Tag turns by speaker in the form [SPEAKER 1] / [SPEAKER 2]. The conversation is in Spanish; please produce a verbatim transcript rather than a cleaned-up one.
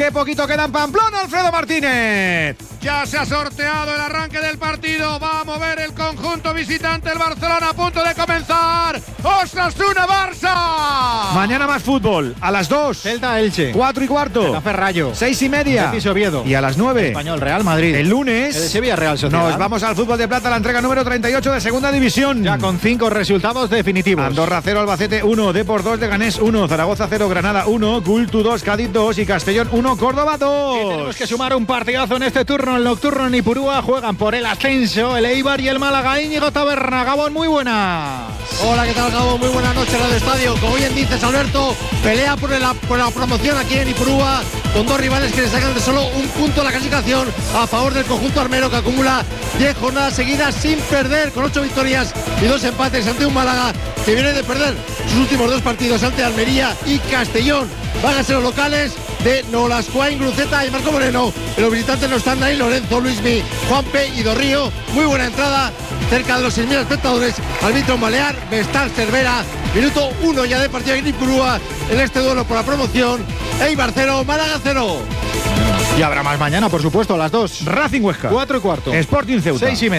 [SPEAKER 1] Qué poquito queda en Pamplona, Alfredo Martínez.
[SPEAKER 2] Ya se ha sorteado el arranque del partido. Va a mover el conjunto visitante, el Barcelona, a punto de comenzar. ¡Osasuna Barça!
[SPEAKER 1] Mañana más fútbol. A las dos.
[SPEAKER 3] Celta Elche.
[SPEAKER 1] Cuatro y cuarto.
[SPEAKER 3] Getafe Rayo.
[SPEAKER 1] Seis y media.
[SPEAKER 3] Betis Oviedo.
[SPEAKER 1] Y a las nueve.
[SPEAKER 3] Español Real Madrid.
[SPEAKER 1] El lunes.
[SPEAKER 3] El Sevilla Real Sociedad.
[SPEAKER 1] Nos vamos al fútbol de plata, la entrega número treinta y ocho de Segunda División.
[SPEAKER 3] Ya con cinco resultados definitivos.
[SPEAKER 1] Andorra cero, Albacete uno, Depor dos, Leganés uno, Zaragoza cero, Granada uno, Cultu dos, Cádiz dos y Castellón uno, Córdoba dos.
[SPEAKER 3] Y tenemos que sumar un partidazo en este turno. El nocturno en Ipurúa juegan por el ascenso el Eibar y el Málaga. Íñigo Taberna. Gabón, muy buenas.
[SPEAKER 4] Hola, ¿qué tal, Gabón? Muy buenas noches, Radio Estadio. Como bien dices, Alberto, pelea por la, por la promoción aquí en Ipurúa, con dos rivales que le sacan de solo un punto la clasificación a favor del conjunto armero, que acumula diez jornadas seguidas sin perder, con ocho victorias y dos empates ante un Málaga que viene de perder sus últimos dos partidos ante Almería y Castellón. Van a ser los locales de Nolascoain, Gruceta y Marco Moreno. Los visitantes no están ahí, Lorenzo, Luismi, Juanpe y Dorrío. Muy buena entrada, cerca de los seis mil espectadores. Árbitro Balear, Vestar Cervera. Minuto uno ya de partido en Ipurúa en este duelo por la promoción. Eibar cero, Málaga cero.
[SPEAKER 3] Y habrá más mañana, por supuesto, a las dos.
[SPEAKER 1] Racing Huesca.
[SPEAKER 3] Cuatro y cuarto.
[SPEAKER 1] Sporting Ceuta.
[SPEAKER 3] Seis y media.